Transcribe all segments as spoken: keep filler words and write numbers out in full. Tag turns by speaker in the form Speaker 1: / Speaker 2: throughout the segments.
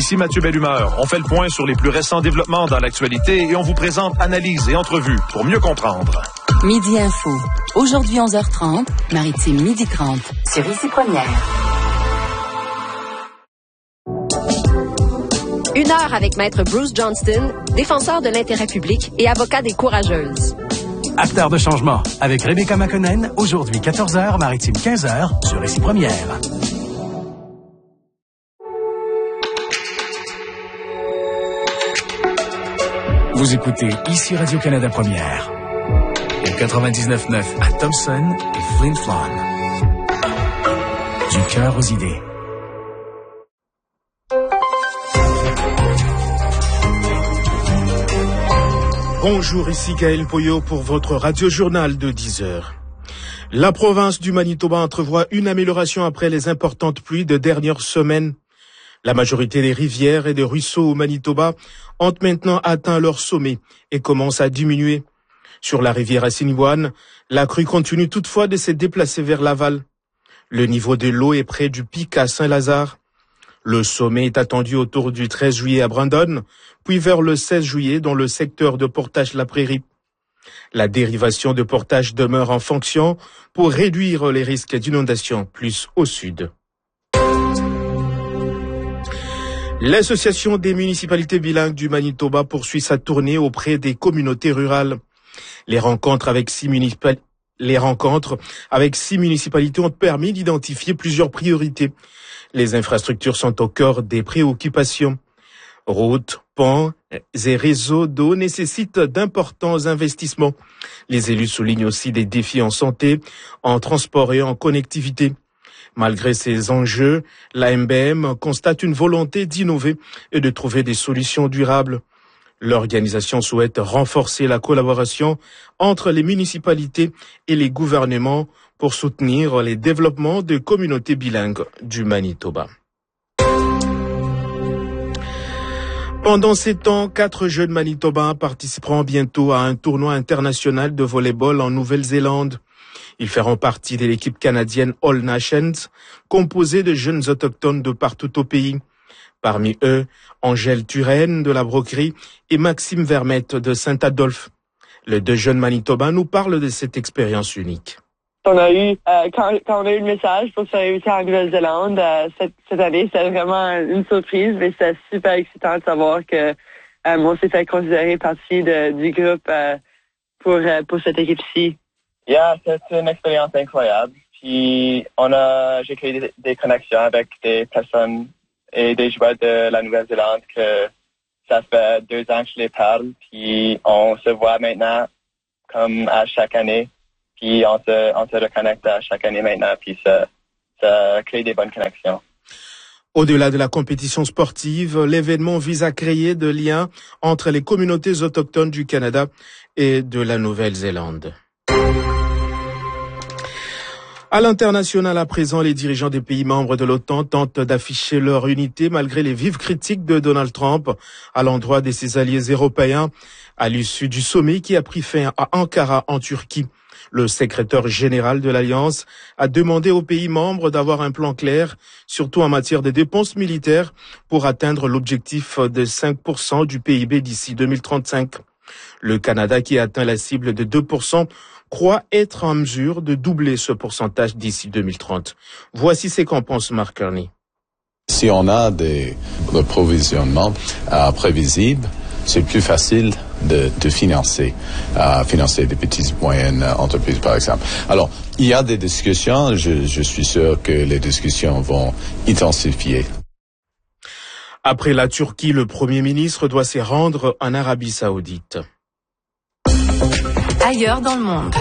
Speaker 1: Ici Mathieu Bellumeur. On fait le point sur les plus récents développements dans l'actualité et on vous présente analyses et entrevues pour mieux comprendre.
Speaker 2: Midi Info. Aujourd'hui onze heures trente, Maritime midi trente. Sur Ici Première.
Speaker 3: Une heure avec Maître Bruce Johnston, défenseur de l'intérêt public et avocat des courageuses.
Speaker 4: Acteur de changement avec Rebecca McConnell, aujourd'hui quatorze heures, Maritime quinze heures, sur Ici Première. Vous écoutez Ici Radio-Canada Première. Au quatre-vingt-dix-neuf neuf à Thompson et Flin Flon. Du cœur aux idées.
Speaker 5: Bonjour, ici Gaël Poyot pour votre radio-journal de dix heures. La province du Manitoba entrevoit une amélioration après les importantes pluies de dernières semaines. La majorité des rivières et des ruisseaux au Manitoba ont maintenant atteint leur sommet et commencent à diminuer. Sur la rivière Assiniboine, la crue continue toutefois de se déplacer vers l'aval. Le niveau de l'eau est près du pic à Saint-Lazare. Le sommet est attendu autour du treize juillet à Brandon, puis vers le seize juillet dans le secteur de Portage-la-Prairie. La dérivation de Portage demeure en fonction pour réduire les risques d'inondation plus au sud. L'Association des municipalités bilingues du Manitoba poursuit sa tournée auprès des communautés rurales. Les rencontres avec six municipalités Les rencontres avec six municipalités ont permis d'identifier plusieurs priorités. Les infrastructures sont au cœur des préoccupations. Routes, ponts et réseaux d'eau nécessitent d'importants investissements. Les élus soulignent aussi des défis en santé, en transport et en connectivité. Malgré ces enjeux, l'A M B M constate une volonté d'innover et de trouver des solutions durables. L'organisation souhaite renforcer la collaboration entre les municipalités et les gouvernements pour soutenir les développements de communautés bilingues du Manitoba. Pendant ces temps, quatre jeunes Manitobains participeront bientôt à un tournoi international de volley-ball en Nouvelle-Zélande. Ils feront partie de l'équipe canadienne All Nations, composée de jeunes autochtones de partout au pays. Parmi eux, Angèle Turenne de la Broquerie et Maxime Vermette de Saint-Adolphe. Les deux jeunes Manitobains nous parlent de cette expérience unique.
Speaker 6: On a eu, euh, quand, quand on a eu le message pour se réunir en Nouvelle-Zélande euh, cette, cette année, c'était vraiment une surprise, mais c'était super excitant de savoir que euh, on s'est fait considérer partie de, du groupe euh, pour euh, pour cette équipe-ci.
Speaker 7: Yeah, c'est une expérience incroyable. Puis on a, j'ai créé des, des connexions avec des personnes et des joueurs de la Nouvelle-Zélande que ça fait deux ans que je les parle, puis on se voit maintenant comme à chaque année, puis on se, on se reconnecte à chaque année maintenant, puis ça, ça crée des bonnes connexions.
Speaker 5: Au-delà de la compétition sportive, l'événement vise à créer des liens entre les communautés autochtones du Canada et de la Nouvelle-Zélande. À l'international, à présent, les dirigeants des pays membres de l'OTAN tentent d'afficher leur unité malgré les vives critiques de Donald Trump à l'endroit de ses alliés européens à l'issue du sommet qui a pris fin à Ankara en Turquie. Le secrétaire général de l'Alliance a demandé aux pays membres d'avoir un plan clair, surtout en matière de dépenses militaires, pour atteindre l'objectif de cinq pour cent du P I B d'ici deux mille trente-cinq. Le Canada, qui a atteint la cible de deux pour cent, croit être en mesure de doubler ce pourcentage d'ici deux mille trente. Voici ce qu'en pense Mark Kearney.
Speaker 8: Si on a des provisionnements euh, prévisibles, c'est plus facile de, de financer, euh, financer des petites et moyennes entreprises, par exemple. Alors, il y a des discussions. Je, je suis sûr que les discussions vont intensifier.
Speaker 5: Après la Turquie, le Premier ministre doit se rendre en Arabie Saoudite.
Speaker 2: Ailleurs dans le monde.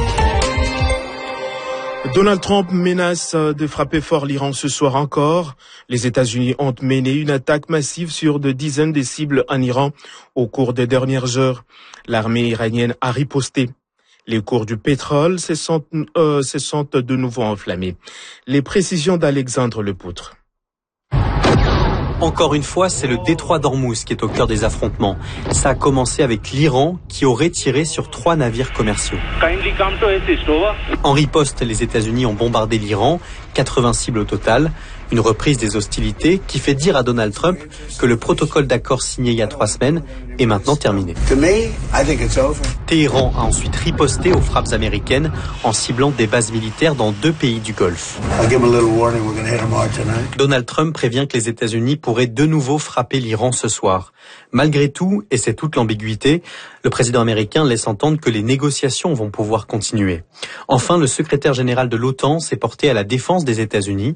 Speaker 5: Donald Trump menace de frapper fort l'Iran ce soir encore. Les États-Unis ont mené une attaque massive sur de dizaines de cibles en Iran au cours des dernières heures. L'armée iranienne a riposté. Les cours du pétrole se sont, euh, se sont de nouveau enflammés. Les précisions d'Alexandre Lepoutre.
Speaker 9: Encore une fois, c'est le détroit d'Ormuz qui est au cœur des affrontements. Ça a commencé avec l'Iran qui aurait tiré sur trois navires commerciaux. En riposte, les États-Unis ont bombardé l'Iran, quatre-vingts cibles au total. Une reprise des hostilités qui fait dire à Donald Trump que le protocole d'accord signé il y a trois semaines est maintenant terminé. Téhéran a ensuite riposté aux frappes américaines en ciblant des bases militaires dans deux pays du Golfe. Donald Trump prévient que les États-Unis pourraient de nouveau frapper l'Iran ce soir. Malgré tout, et c'est toute l'ambiguïté, le président américain laisse entendre que les négociations vont pouvoir continuer. Enfin, le secrétaire général de l'OTAN s'est porté à la défense des États-Unis,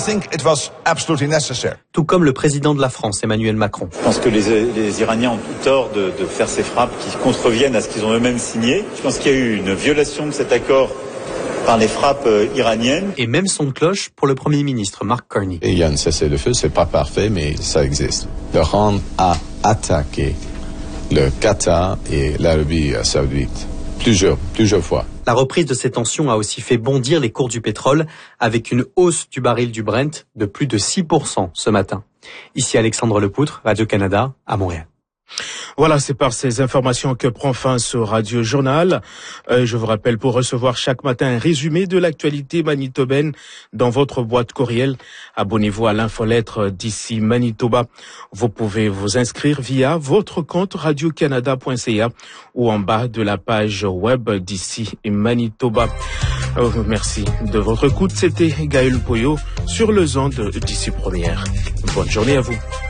Speaker 9: tout comme le président de la France, Emmanuel Macron.
Speaker 10: Je pense que les, les Iraniens ont tout tort de, de faire ces frappes qui contreviennent à ce qu'ils ont eux-mêmes signé. Je pense qu'il y a eu une violation de cet accord par les frappes euh, iraniennes.
Speaker 9: Et même son de cloche pour le Premier ministre, Mark Carney.
Speaker 8: Et il y a un cessez-le-feu, c'est pas parfait, mais ça existe. L'Iran a attaqué le Qatar et l'Arabie saoudite plusieurs, plusieurs fois.
Speaker 9: La reprise de ces tensions a aussi fait bondir les cours du pétrole avec une hausse du baril du Brent de plus de six pour cent ce matin. Ici Alexandre Lepoutre, Radio-Canada, à Montréal.
Speaker 5: Voilà, c'est par ces informations que prend fin ce Radio Journal. Euh, je vous rappelle, pour recevoir chaque matin un résumé de l'actualité manitobaine dans votre boîte courriel, abonnez-vous à l'infolettre d'ici Manitoba. Vous pouvez vous inscrire via votre compte radio canada point c a ou en bas de la page web d'ici Manitoba. Oh, merci de votre écoute. C'était Gaël Poyot sur le Zande d'ici Première. Bonne journée à vous.